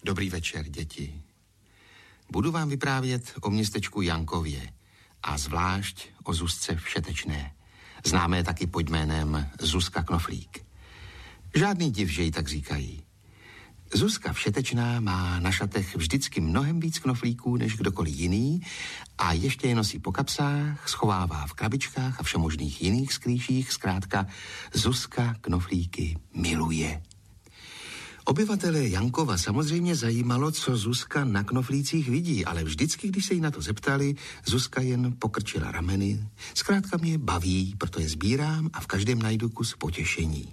Dobrý večer, děti. Budu vám vyprávět o městečku Jankově a zvlášť o Zuzce Všetečné, známé taky pod jménem Zuzka Knoflík. Žádný div, že ji tak říkají. Zuzka Všetečná má na šatech vždycky mnohem víc knoflíků než kdokoliv jiný a ještě je nosí po kapsách, schovává v krabičkách a všemožných jiných skrýších. Zkrátka, Zuzka knoflíky miluje. Obyvatele Jankova samozřejmě zajímalo, co Zuzka na knoflících vidí, ale vždycky, když se jí na to zeptali, Zuzka jen pokrčila rameny. Zkrátka mě baví, proto je sbírám a v každém najdu kus potěšení.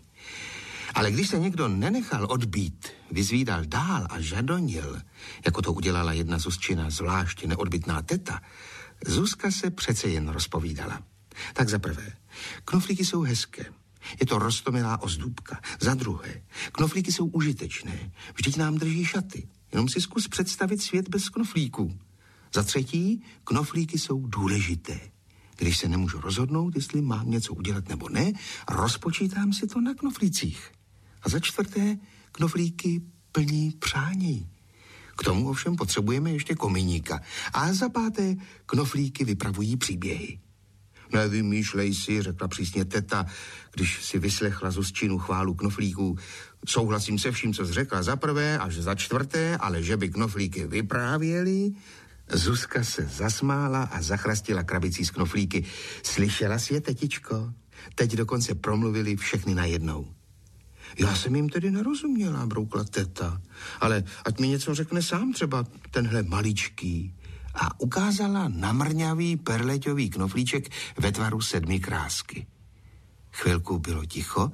Ale když se někdo nenechal odbít, vyzvídal dál a žadonil, jako to udělala jedna Zuzčina zvlášť neodbytná teta, Zuzka se přece jen rozpovídala. Tak za prvé, knoflíky jsou hezké. Je to roztomilá ozdůbka. Za druhé, knoflíky jsou užitečné. Vždyť nám drží šaty. Jenom si zkus představit svět bez knoflíků. Za třetí, knoflíky jsou důležité. Když se nemůžu rozhodnout, jestli mám něco udělat nebo ne, rozpočítám si to na knoflících. A za čtvrté, knoflíky plní přání. K tomu ovšem potřebujeme ještě kominíka. A za páté, knoflíky vypravují příběhy. Nevymýšlej si, řekla přísně teta, když si vyslechla Zuzčinu chválu knoflíků. Souhlasím se vším, co jsi řekla za prvé až za čtvrté, ale že by knoflíky vyprávěli. Zuzka se zasmála a zachrastila krabicí z knoflíky. Slyšela jsi je, tetičko? Teď dokonce promluvili všechny najednou. Já jsem jim tedy nerozuměla, broukla teta, ale ať mi něco řekne sám, třeba tenhle maličký. A ukázala namrňavý perleťový knoflíček ve tvaru 7 krásky. Chvilku bylo ticho,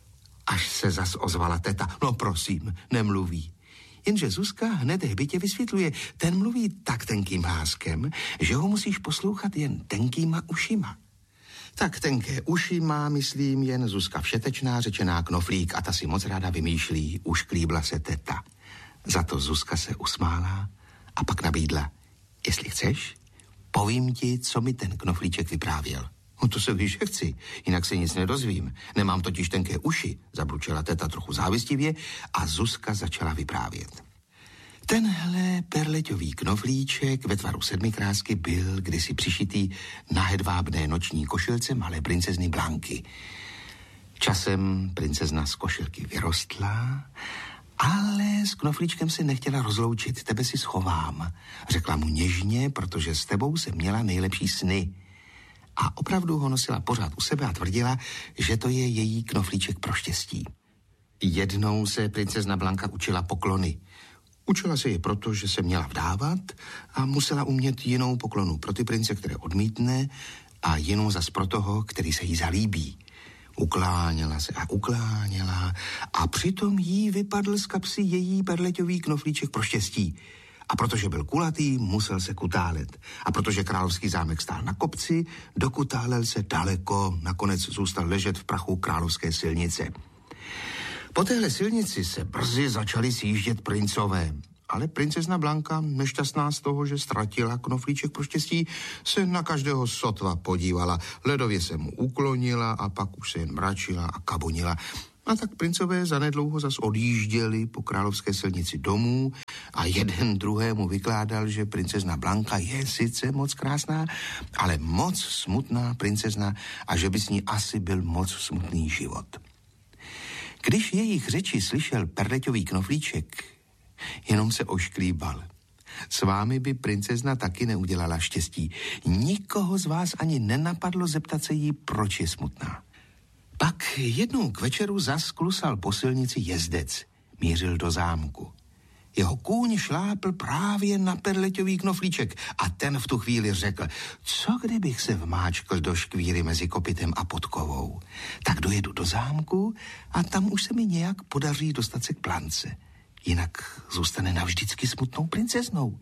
až se zas ozvala teta. No prosím, nemluví. Jenže Zuzka hned hbitě vysvětluje, ten mluví tak tenkým hláskem, že ho musíš poslouchat jen tenkýma ušima. Tak tenké uši má, myslím, jen Zuzka Všetečná, řečená knoflík, a ta si moc ráda vymýšlí, ušklíbla se teta. Za to Zuzka se usmála a pak nabídla. Jestli chceš, povím ti, co mi ten knoflíček vyprávěl. No to se víš, že chci, jinak se nic nedozvím. Nemám totiž tenké uši, zabručela teta trochu závistivě a Zuzka začala vyprávět. Tenhle perleťový knoflíček ve tvaru 7 krásky byl kdysi přišitý na hedvábné noční košilce malé princezny Blanky. Časem princezna z košilky vyrostla, ale s knoflíčkem se nechtěla rozloučit, tebe si schovám. Řekla mu něžně, protože s tebou se měla nejlepší sny. A opravdu ho nosila pořád u sebe a tvrdila, že to je její knoflíček pro štěstí. Jednou se princezna Blanka učila poklony. Učila se je proto, že se měla vdávat a musela umět jinou poklonu pro ty prince, které odmítne, a jinou zas pro toho, který se jí zalíbí. Ukláněla se a ukláněla a přitom jí vypadl z kapsy její perleťový knoflíček pro štěstí. A protože byl kulatý, musel se kutálet. A protože královský zámek stál na kopci, dokutálel se daleko, nakonec zůstal ležet v prachu královské silnice. Po téhle silnici se brzy začali sjíždět princové. Ale princezna Blanka, nešťastná z toho, že ztratila knoflíček pro štěstí, se na každého sotva podívala. Ledově se mu uklonila a pak už se jen mračila a kabonila. A tak princové zanedlouho zas odjížděli po královské silnici domů a jeden druhému vykládal, že princezna Blanka je sice moc krásná, ale moc smutná princezna a že by s ní asi byl moc smutný život. Když jejich řeči slyšel perleťový knoflíček, jenom se ošklíbal. S vámi by princezna taky neudělala štěstí. Nikoho z vás ani nenapadlo zeptat se jí, proč je smutná. Pak jednou k večeru zas klusal po silnici jezdec. Mířil do zámku. Jeho kůň šlápl právě na perleťový knoflíček a ten v tu chvíli řekl, co kdybych se vmáčkl do škvíry mezi kopitem a podkovou. Tak dojedu do zámku a tam už se mi nějak podaří dostat se k Blance. Jinak zůstane navždycky smutnou princeznou.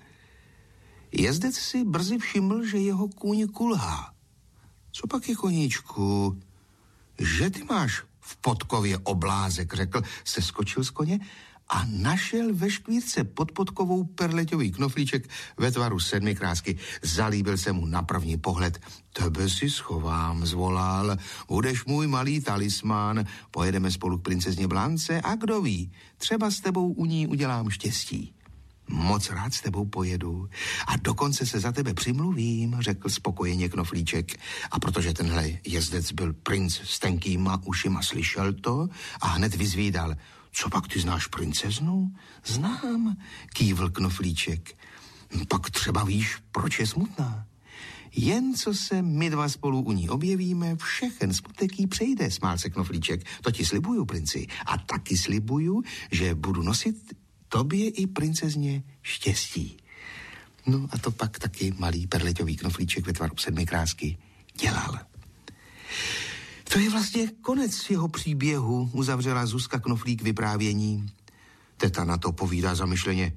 Jezdec si brzy všiml, že jeho kůň kulhá. Co pak je, koníčku? Že ty máš v podkově oblázek, řekl, se skočil z koně a našel ve škvírce pod podkovou perleťový knoflíček ve tvaru 7 krásky. Zalíbil se mu na první pohled. Tebe si schovám, zvolal, budeš můj malý talismán, pojedeme spolu k princezně Blance a kdo ví, třeba s tebou u ní udělám štěstí. Moc rád s tebou pojedu a dokonce se za tebe přimluvím, řekl spokojeně Knoflíček. A protože tenhle jezdec byl princ s tenkýma ušima, slyšel to a hned vyzvídal. Co pak, ty znáš princeznu? Znám, kývl Knoflíček. Pak třeba víš, proč je smutná. Jen co se my dva spolu u ní objevíme, všechen smutek jí přejde, smál se Knoflíček. To ti slibuju, princi. A taky slibuju, že budu nosit tobě i princezně štěstí. No a to pak taky malý perleťový Knoflíček ve tvaru 7 krásky dělal. To je vlastně konec jeho příběhu, uzavřela Zuzka Knoflík vyprávění. Teta na to povídá zamyšleně.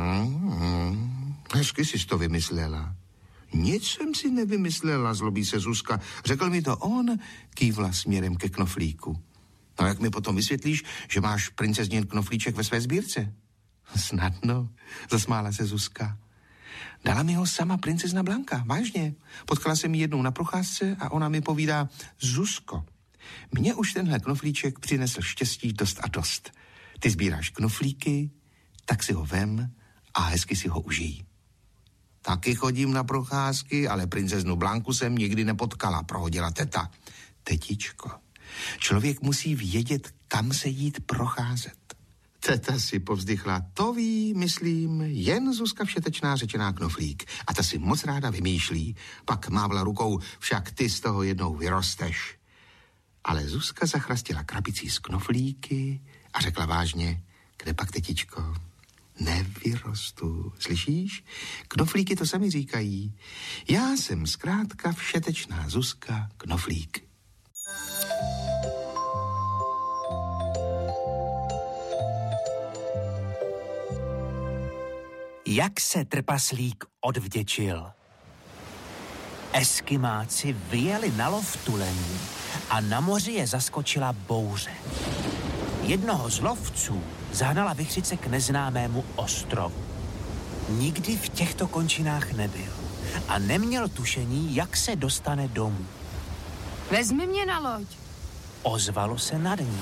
Hezky jsi to vymyslela. Nic jsem si nevymyslela, zlobí se Zuzka. Řekl mi to on, kývla směrem ke Knoflíku. No jak mi potom vysvětlíš, že máš princeznin Knoflíček ve své sbírce? Snadno, zasmála se Zuzka. Dala mi ho sama princezna Blanka, vážně. Potkala jsem ji jednou na procházce a ona mi povídá, Zuzko, mně už tenhle knoflíček přinesl štěstí dost a dost. Ty sbíráš knoflíky, tak si ho vem a hezky si ho užij. Taky chodím na procházky, ale princeznu Blanku jsem nikdy nepotkala, prohodila teta. Tetičko, člověk musí vědět, kam se jít procházet. Teta si povzdychla, to ví, myslím, jen Zuzka Všetečná řečená Knoflík. A ta si moc ráda vymýšlí, pak mávla rukou, však ty z toho jednou vyrosteš. Ale Zuzka zachrastila krabicí z knoflíky a řekla vážně, kde pak, tetičko, nevyrostu, slyšíš? Knoflíky to sami říkají. Já jsem zkrátka Všetečná Zuzka Knoflík. Jak se trpaslík odvděčil. Eskimáci vyjeli na lov tulení a na moři je zaskočila bouře. Jednoho z lovců zahnala vichřice k neznámému ostrovu. Nikdy v těchto končinách nebyl a neměl tušení, jak se dostane domů. Vezmi mě na loď. Ozvalo se nad ním.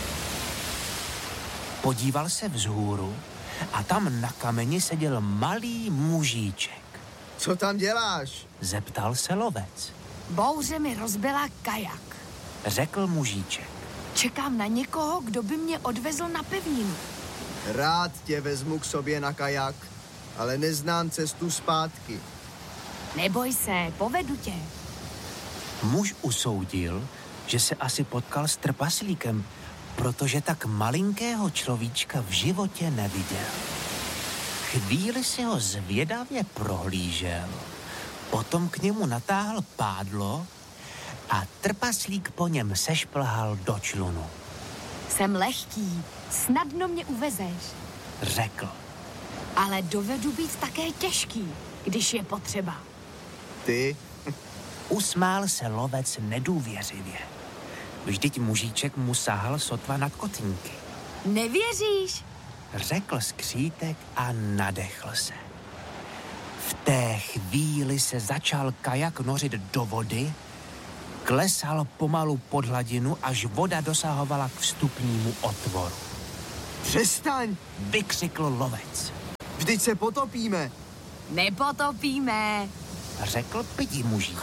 Podíval se vzhůru a tam na kameni seděl malý mužíček. Co tam děláš? Zeptal se lovec. Bouře mi rozbila kajak. Řekl mužíček. Čekám na někoho, kdo by mě odvezl na pevninu. Rád tě vezmu k sobě na kajak, ale neznám cestu zpátky. Neboj se, povedu tě. Muž usoudil, že se asi potkal s trpaslíkem, protože tak malinkého človíčka v životě neviděl. Chvíli si ho zvědavě prohlížel, potom k němu natáhl pádlo a trpaslík po něm sešplhal do člunu. Jsem lehký, snadno mě uvezeš. Řekl. Ale dovedu být také těžký, když je potřeba. Ty? Usmál se lovec nedůvěřivě. Vždyť mužíček mu sahal sotva nad kotníky. Nevěříš? Řekl skřítek a nadechl se. V té chvíli se začal kajak nořit do vody, klesal pomalu pod hladinu, až voda dosahovala k vstupnímu otvoru. Přestaň! Vykřikl lovec. Vždyť se potopíme. Nepotopíme. Řekl pidi mužík.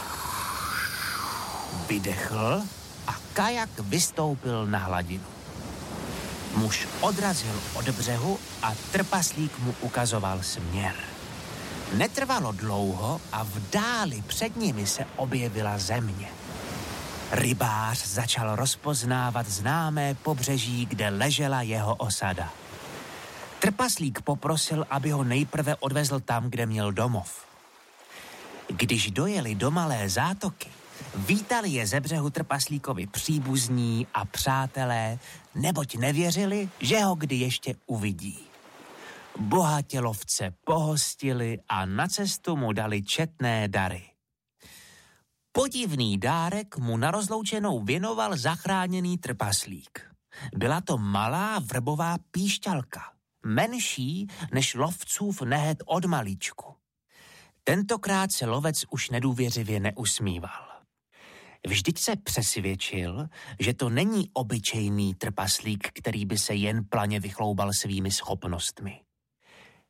Vydechl a kajak vystoupil na hladinu. Muž odrazil od břehu a trpaslík mu ukazoval směr. Netrvalo dlouho a v dáli před nimi se objevila země. Rybář začal rozpoznávat známé pobřeží, kde ležela jeho osada. Trpaslík poprosil, aby ho nejprve odvezl tam, kde měl domov. Když dojeli do malé zátoky, vítali je ze břehu trpaslíkovi příbuzní a přátelé, neboť nevěřili, že ho kdy ještě uvidí. Bohatě lovce pohostili a na cestu mu dali četné dary. Podivný dárek mu na rozloučenou věnoval zachráněný trpaslík. Byla to malá vrbová píšťalka, menší než lovcův nehet od malíčku. Tentokrát se lovec už nedůvěřivě neusmíval. Vždyť se přesvědčil, že to není obyčejný trpaslík, který by se jen planě vychloubal svými schopnostmi.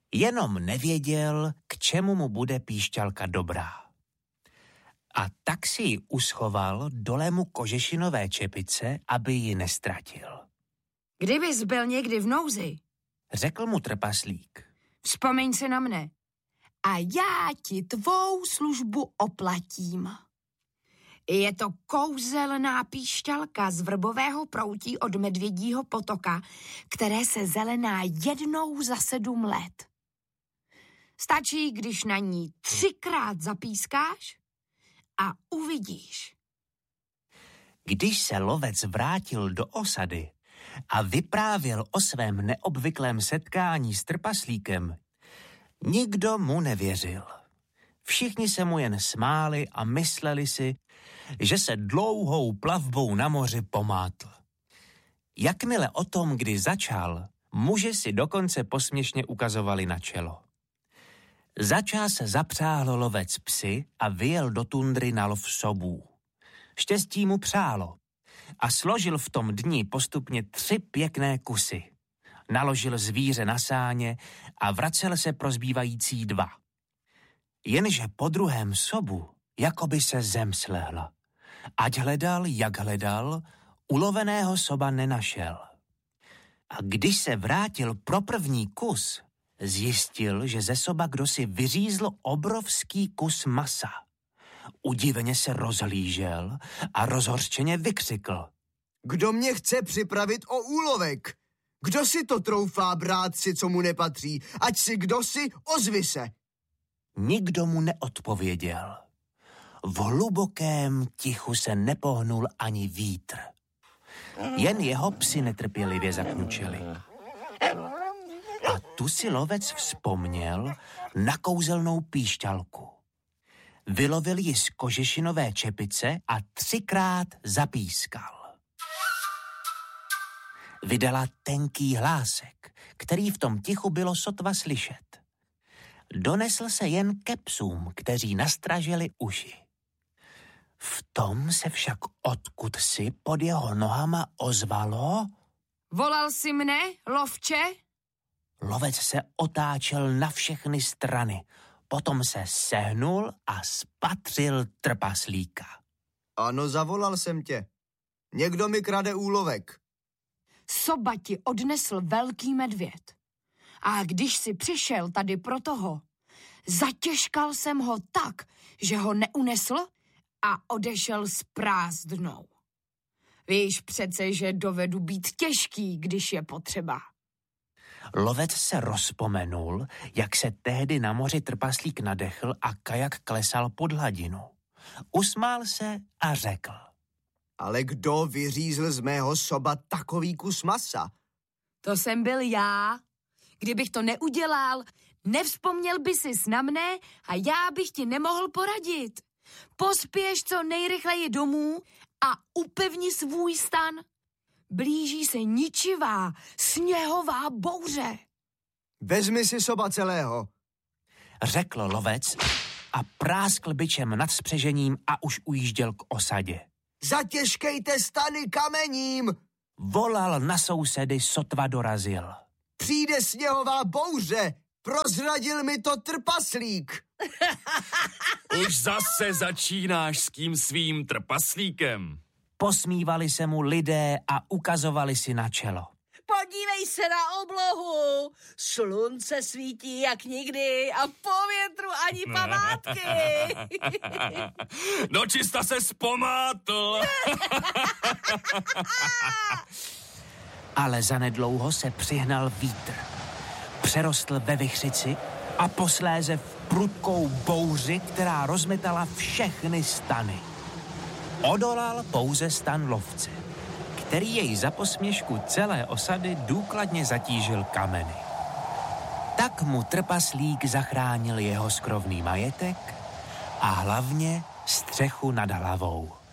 Jenom nevěděl, k čemu mu bude píšťalka dobrá. A tak si ji uschoval do lému kožešinové čepice, aby ji nestratil. Kdybys byl někdy v nouzi, Řekl mu trpaslík. vzpomeň si na mne a já ti tvou službu oplatím. Je to kouzelná píšťalka z vrbového proutí od Medvědího potoka, které se zelená jednou za 7 let. Stačí, když na ní 3krát zapískáš a uvidíš. Když se lovec vrátil do osady a vyprávěl o svém neobvyklém setkání s trpaslíkem, nikdo mu nevěřil. Všichni se mu jen smáli a mysleli si, že se dlouhou plavbou na moři pomátl. Jakmile o tom, kdy začal, muži si dokonce posměšně ukazovali na čelo. Začas zapřáhl lovec psy a vyjel do tundry na lov sobů. Štěstí mu přálo a složil v tom dni postupně 3 pěkné kusy. Naložil zvíře na sáně a vracel se pro zbývající 2. Jenže po druhém sobu jakoby se zem slehla. Ať hledal, jak hledal, uloveného soba nenašel. A když se vrátil pro první kus, zjistil, že ze soba kdosi vyřízl obrovský kus masa. Udivně se rozhlížel a rozhořčeně vykřikl. Kdo mě chce připravit o úlovek? Kdo si to troufá brát si, co mu nepatří? Ať si kdosi, ozvi se. Nikdo mu neodpověděl. V hlubokém tichu se nepohnul ani vítr. Jen jeho psi netrpělivě zakňučeli. A tu si lovec vzpomněl na kouzelnou píšťalku. Vylovil ji z kožešinové čepice a 3krát zapískal. Vydala tenký hlásek, který v tom tichu bylo sotva slyšet. Donesl se jen ke psům, kteří nastražili uši. V tom se však odkud si pod jeho nohama ozvalo... Volal jsi mne, lovče? Lovec se otáčel na všechny strany, potom se sehnul a spatřil trpaslíka. Ano, zavolal jsem tě. Někdo mi krade úlovek. Soba ti odnesl velký medvěd. A když jsi přišel tady pro toho, zatěžkal jsem ho tak, že ho neunesl a odešel s prázdnou. Víš přece, že dovedu být těžký, když je potřeba. Lovec se rozpomenul, jak se tehdy na moři trpaslík nadechl a kajak klesal pod hladinu. Usmál se a řekl. Ale kdo vyřízl z mého soba takový kus masa? To jsem byl já. Kdybych to neudělal, nevzpomněl by sis na mne a já bych ti nemohl poradit. Pospěš co nejrychleji domů a upevni svůj stan. Blíží se ničivá, sněhová bouře. Vezmi si soba celého. Řekl lovec a práskl bičem nad spřežením a už ujížděl k osadě. Zatěžkejte stany kamením! Volal na sousedy, sotva dorazil. Přijde sněhová bouře! Prozradil mi to trpaslík! Už zase začínáš s tím svým trpaslíkem. Posmívali se mu lidé a ukazovali si na čelo. Podívej se na oblohu. Slunce svítí jak nikdy a po větru ani památky. Dočista se zpomátl. Ale zanedlouho se přihnal vítr. Přerostl ve vichřici a posléze v prudkou bouři, která rozmetala všechny stany. Odolal pouze stan lovce, který jej za posměšku celé osady důkladně zatížil kameny. Tak mu trpaslík zachránil jeho skrovný majetek a hlavně střechu nad hlavou.